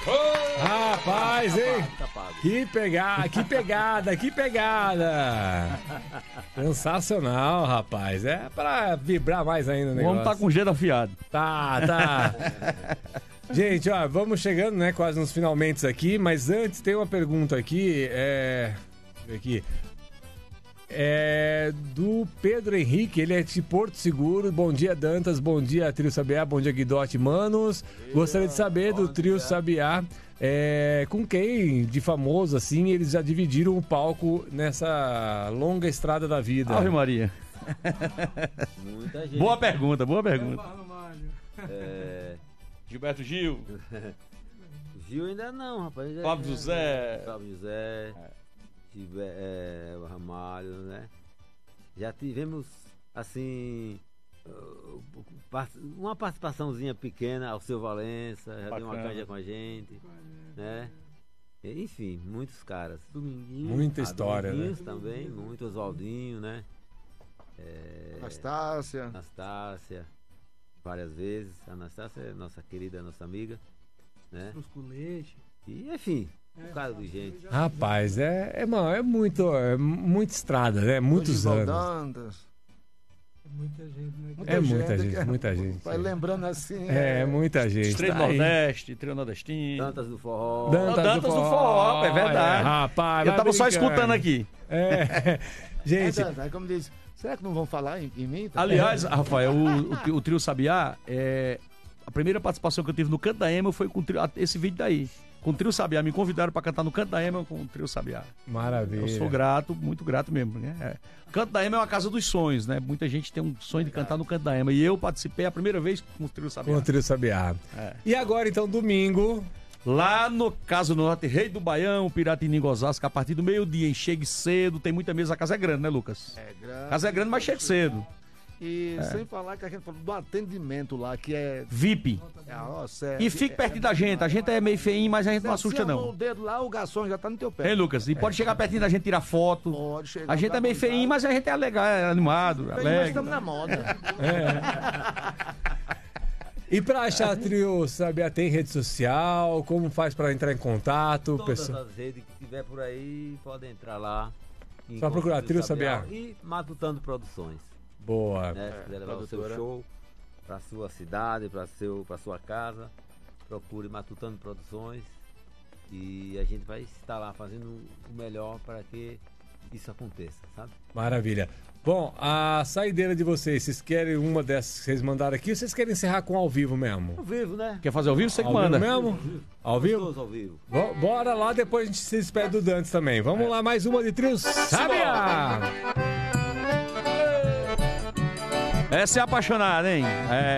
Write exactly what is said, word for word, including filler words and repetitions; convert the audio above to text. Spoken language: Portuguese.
Rapaz, hein? Que pegada, que pegada, que pegada. Sensacional, rapaz. É pra vibrar mais ainda o negócio. O homem tá com o dedo afiado. Tá, tá. Gente, ó, vamos chegando, né, quase nos finalmente aqui, mas antes tem uma pergunta aqui, é... aqui. É do Pedro Henrique, ele é de Porto Seguro. Bom dia, Dantas, bom dia, Trio Sabiá, bom dia, Guidote, manos. Gostaria de saber do Trio Sabiá, é, com quem de famoso, assim, eles já dividiram o palco nessa longa estrada da vida. Ave Maria. Muita gente. Boa pergunta, boa pergunta. É... Gilberto Gil. Gil ainda não, rapaz. Flávio José. Flávio José. Tiver, é, o Ramalho, né? Já tivemos, assim, uma participaçãozinha pequena ao seu Valença, já deu uma canja com a gente, né? Enfim, muitos caras. Dominguinhos. Muita história, Dominguinhos né? também, muito Oswaldinho, né? É, Anastácia. Anastácia, várias vezes. Anastácia é nossa querida, nossa amiga, né? Brusculete. E, enfim, um bocado de gente. Rapaz, é, é, mano, é muito, é muita estrada, né? Muitos anos. Dantas. Muita gente, muita É muita gente, gente, que- muita gente. Vai lembrando assim. É, muita gente. Trio Tá aí. Nordeste, Trio Nordestino. Tantas do forró. Dantas, Dantas do Forró, é verdade. rapaz, Eu vai tava só brincando. escutando aqui. É. Gente, É, Dantas, como diz, será que não vão falar em, em mim? Tá? Aliás, Rafael, o, o, tri- o Trio Sabiá, é, a primeira participação que eu tive no Canto da Ema foi com o trio- esse vídeo daí. Com o Trio Sabiá. Me convidaram pra cantar no Canto da Ema com o Trio Sabiá. maravilha. Eu sou grato, muito grato mesmo. Né? É. Canto da Ema é uma casa dos sonhos, né? Muita gente tem um sonho de cantar no Canto da Ema. E eu participei a primeira vez com o Trio Sabiá. Com o Trio Sabiá. É. E agora, então, domingo. Lá no Caso Norte, Rei do Baião, Piratininga, Osasco, a partir do meio-dia, hein? Chegue cedo, tem muita mesa, a casa é grande, né, Lucas? É A grande. casa é grande, mas chegue cedo. E sem falar que a gente falou do atendimento lá, que é. V I P. é ó, sério, E fique é- pertinho da gente, a gente é meio feinho, mas a gente não Você assusta amou o não. dedo lá, o garçom já tá no teu pé. Hein, Lucas? E pode chegar pertinho da gente tirar foto. Pode chegar. A gente tá é meio vontade. feinho, mas a gente é legal, é animado, Bem, Nós alegre. estamos na moda. E pra achar Trio Sabiá, tem rede social? Como faz pra entrar em contato? Todas Pessoal... as redes que tiver por aí, podem entrar lá. Só procurar Trio Sabiá. E Matutando Produções. Boa. Né? Se quiser levar o seu produtora. show para sua cidade, para seu, para sua casa, procure Matutando Produções e a gente vai estar lá fazendo o melhor para que isso aconteça, sabe? Maravilha. Bom, a saideira de vocês, vocês querem uma dessas que vocês mandaram aqui ou vocês querem encerrar com ao vivo mesmo? Ao vivo, né? Quer fazer ao vivo? Você que Ao manda. vivo mesmo? Ao vivo? Todos ao vivo. Bo- Bora lá, depois a gente se despede do Dantes também. Vamos lá, mais uma de Trio Sabiá! Essa é apaixonada, hein? É.